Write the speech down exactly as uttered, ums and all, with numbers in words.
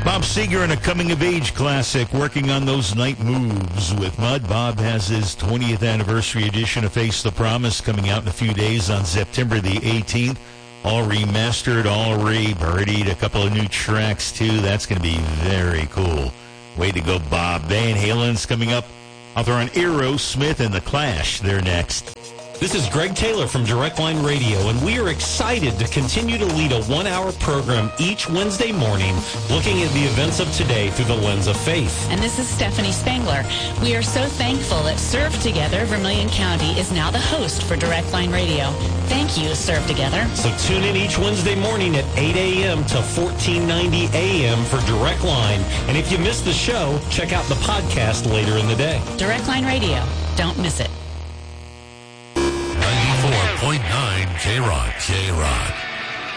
Bob Seger in a coming-of-age classic, working on those night moves with Mud. Bob has his twentieth anniversary edition of Face the Promise coming out in a few days on September the eighteenth. All remastered, all re-birdied, a couple of new tracks, too. That's going to be very cool. Way to go, Bob. Van Halen's coming up. Author on Aerosmith and The Clash. They're next. This is Greg Taylor from Direct Line Radio, and we are excited to continue to lead a one-hour program each Wednesday morning looking at the events of today through the lens of faith. And this is Stephanie Spangler. We are so thankful that Serve Together Vermilion County is now the host for Direct Line Radio. Thank you, Serve Together. So tune in each Wednesday morning at eight a.m. to fourteen ninety a.m. for Direct Line. And if you missed the show, check out the podcast later in the day. Direct Line Radio. Don't miss it. ninety-four point nine K-Rock. K-Rock.